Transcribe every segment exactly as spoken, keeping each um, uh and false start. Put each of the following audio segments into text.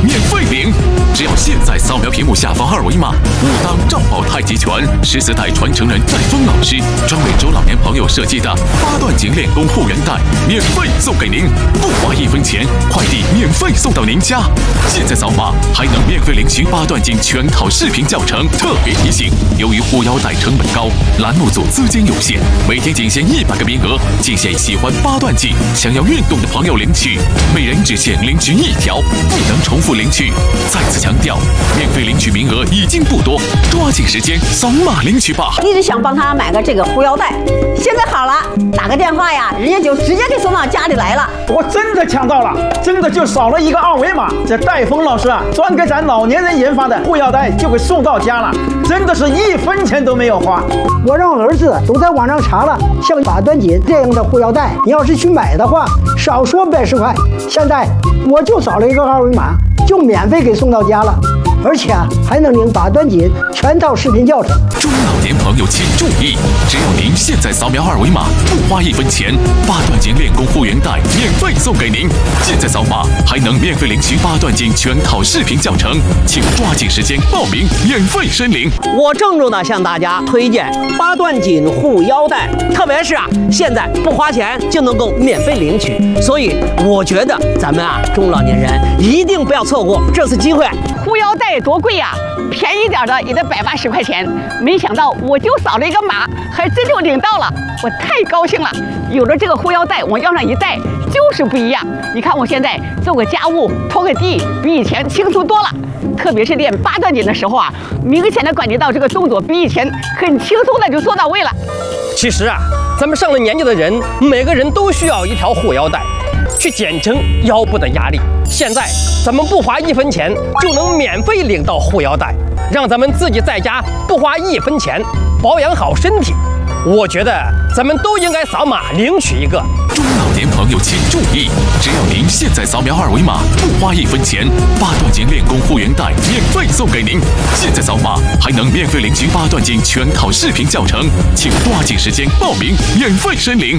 免费领。只要现在扫描屏幕下方二维码，武当赵宝太极拳十四代传承人戴峰老师专为中老年朋友设计的八段锦练功护圆带，免费送给您，不花一分钱，快递免费送到您家。现在扫码还能免费领取八段锦全套视频教程。特别提醒，由于护腰带成本高，栏目组资金有限，每天仅限一百个名额，仅限喜欢八段锦、想要运动的朋友领取，每人只限领取一条，不能重复领取。再次强调，免费领取名额已经不多，抓紧时间扫码领取吧。 一直想帮他买个这个护腰带，现在好了，打个电话呀，人家就直接给送到家里来了。 我真的抢到了，真的就扫了一个二维码，这戴峰老师啊，专给咱老年人研发的护腰带就给送到家了，真的是一分钱都没有花。 我让儿子都在网上查了，像八段锦这样的护腰带，你要是去买的话，少说百十块。现在我就扫了一个二维码，就免费给送到家了，而且啊还能领八段锦全套视频教程。 中老年朋友请注意，只要您现在扫描二维码，不花一分钱，八段锦练功护圆带免费送给您。现在扫码还能免费领取八段锦全套视频教程，请抓紧时间报名，免费申领。 我郑重的向大家推荐八段锦护腰带，特别是啊，现在不花钱就能够免费领取，所以我觉得咱们啊中老年人一定不要错过这次机会。 护腰带多贵呀、啊，便宜点的也得百八十块钱，没想到我就扫了一个码，还真就领到了，我太高兴了。有了这个护腰带，我腰上一戴就是不一样。你看我现在做个家务、拖个地，比以前轻松多了。特别是练八段锦的时候啊，明显的感觉到这个动作比以前很轻松的就做到位了。 其实啊，咱们上了年纪的人，每个人都需要一条护腰带，去减轻腰部的压力。现在咱们不花一分钱就能免费领到护腰带，让咱们自己在家不花一分钱保养好身体。我觉得咱们都应该扫码领取一个。 中老年朋友请注意，只要您现在扫描二维码，不花一分钱，八段锦练功护圆带免费送给您。现在扫码还能免费领取八段锦全套视频教程，请抓紧时间报名，免费申领。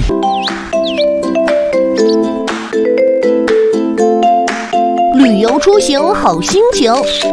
旅游出行好心情，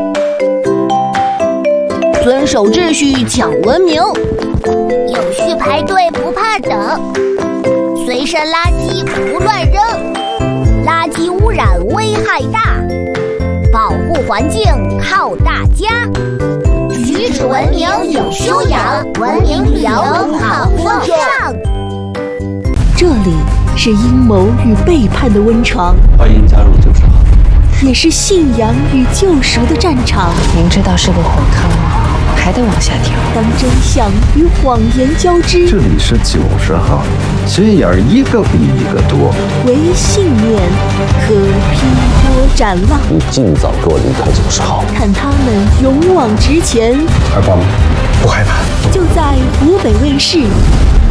遵守秩序讲文明， 有序排队不怕等，随身垃圾不乱扔，垃圾污染危害大，保护环境靠大家。举止文明有修养，文明旅游好风尚。 这里是阴谋与背叛的温床， 欢迎加入九十号， 也是信仰与救赎的战场。 明知道是个火坑，还得往下跳。 当真相与谎言交织， 这里是九十号，心眼儿一个比一个多。 唯信念可劈波斩浪。 你尽早给我离开九十号， 看他们勇往直前。 害怕吗？不害怕。 就在湖北卫视